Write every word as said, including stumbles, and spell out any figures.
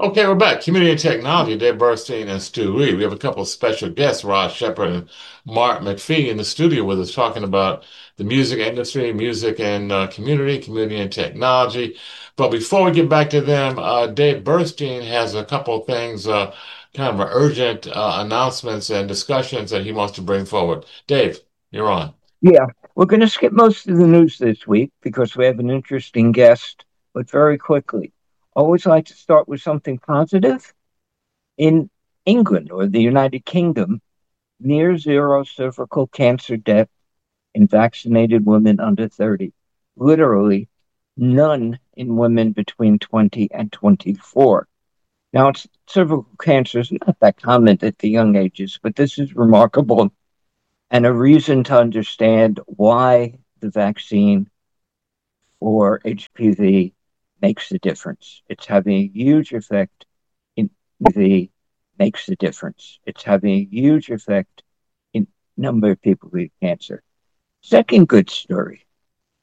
Okay, we're back. Community and Technology, Dave Burstein and Stu Reed. We have a couple of special guests, Ross Shepard and Mark McPhee, in the studio with us talking about the music industry, music and uh, community, community and technology. But before we get back to them, uh, Dave Burstein has a couple of things, uh, kind of urgent uh, announcements and discussions that he wants to bring forward. Dave, you're on. Yeah, we're going to skip most of the news this week because we have an interesting guest, but very quickly. I always like to start with something positive. In England or the United Kingdom, near zero cervical cancer death in vaccinated women under thirty. Literally none in women between twenty and twenty-four. Now, it's, cervical cancer is not that common at the young ages, but this is remarkable and a reason to understand why the vaccine for H P V makes a difference. It's having a huge effect in H P V makes a difference. It's having a huge effect in number of people with cancer. Second good story.